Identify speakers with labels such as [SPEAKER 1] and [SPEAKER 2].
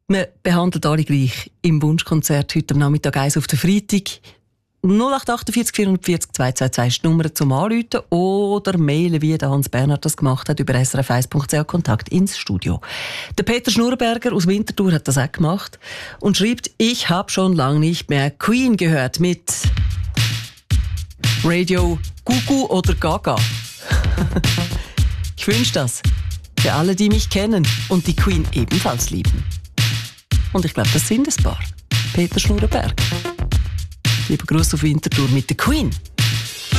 [SPEAKER 1] Wir behandeln alle gleich im Wunschkonzert heute am Nachmittag 1 auf den Freitag. 0848 440 222 ist die Nummer zum Anrufen oder mailen, wie der Hans Bernhard das gemacht hat, über srf1.ch Kontakt ins Studio. Der Peter Schnurberger aus Winterthur hat das auch gemacht und schreibt, ich habe schon lange nicht mehr Queen gehört mit Radio Gugu oder Gaga. Ich wünsche das für alle, die mich kennen und die Queen ebenfalls lieben. Und ich glaube, das sind ein paar. Peter Schnurberger. Lieber Gruß auf Winterthur mit der Queen.